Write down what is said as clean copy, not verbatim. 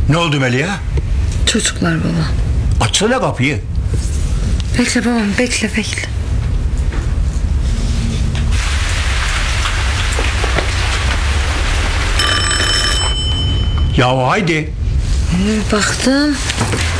Ne oldu Meliha? Çocuklar baba. Açsana kapıyı. Bekle babam, bekle. Ya haydi. Baktım.